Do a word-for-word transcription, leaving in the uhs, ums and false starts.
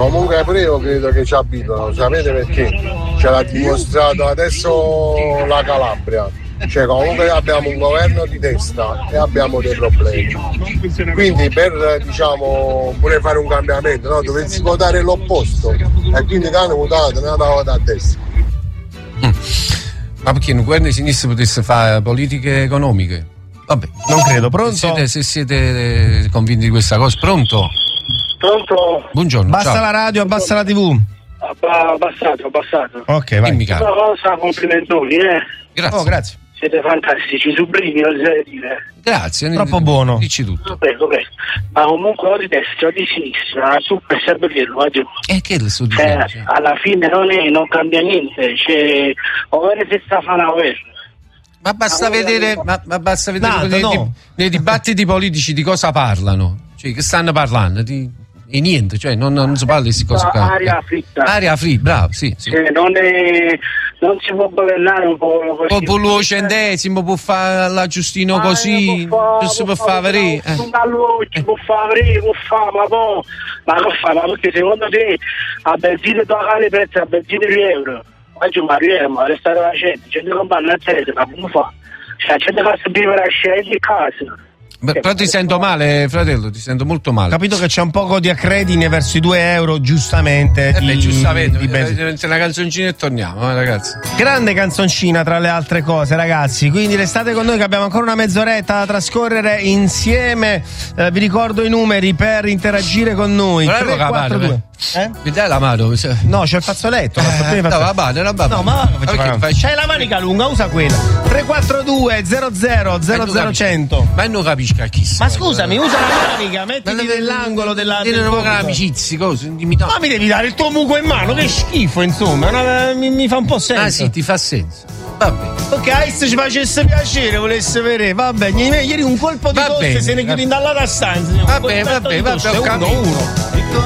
comunque pure io credo che ci abitano, sapete perché? Ce l'ha dimostrato adesso la Calabria. Cioè comunque abbiamo un governo di testa e abbiamo dei problemi, quindi per diciamo pure fare un cambiamento, no? Dovessi votare l'opposto e quindi che hanno votato ne hanno votato a destra. Mm. Ma perché un governo di sinistra potesse fare politiche economiche? Vabbè, non credo. Pronto? Se siete, se siete convinti di questa cosa, pronto? Pronto? Buongiorno. Basta ciao. la radio, abbassa la tivù. Abbassato, abbassato. Ok, vai. Dimmi, caro. Una cosa, complimentoni, eh. Grazie. Oh, grazie. Siete fantastici, sublimi, oserei dire. Grazie. Troppo buono. Dici tutto. Prego, prego. Ma comunque o di destra o di sinistra, tu per sempre dirlo, aggiungo. E che le sto Eh, dicendo? Cioè? alla fine non, è, non cambia niente, cioè, o vedere se sta fa una guerra. Ma basta vedere, ma, ma basta vedere Nato, nei, no. di, nei dibattiti politici di cosa parlano. Cioè, che stanno parlando? Di, e niente, cioè non, non si parla di queste cose qua. Aria fritta. Aria fritta, bravo, sì. sì. Cioè, non, è, non si può governare un po' così. Popolo centesimo può fare la Giustino così, non si può fare vedere. Eh. Un all'occhio, può fare, può fare, ma poi, ma che fa? Ma perché secondo te a benzina tocca i prezzi a benzina di euro? Oggi ma arriviamo a restare la gente, c'è da comprare a testa, ma come fa? Cioè, c'è da farsi vivere a scegliere in casa. Beh, però ti sento male, fratello, ti sento molto male. Capito che c'è un poco di accredine verso i due euro, giustamente. Eh beh, di, giustamente, di benzina. diventa una canzoncina e torniamo, eh, ragazzi. Grande canzoncina tra le altre cose, ragazzi. Quindi restate con noi che abbiamo ancora una mezz'oretta da trascorrere insieme. Eh, vi ricordo i numeri per interagire con noi. Volevo tre quattro due. Eh? Mi dai la mano? No, c'è il fazzoletto. Eh, no, va bene, va bene. No, ma perché fai... c'hai la manica lunga, usa quella. tre quattro due zero zero zero zero cento. Ma non capisco a chi sei. Ma scusami, usa la manica, mettiti nell'angolo della. Io non avevo amicizie, cose. Ma mi devi dare il tuo muco in mano, che schifo, insomma. Una, mi, mi fa un po' senso. Ah, sì, ti fa senso. Vabbè. Ok, se ci facesse piacere, volesse vedere. Vabbè, ieri un colpo di Va tosse bene, se ne chiude in dalla stanza. Vabbè, vabbè, vabbè, ho capito. Uno, uno.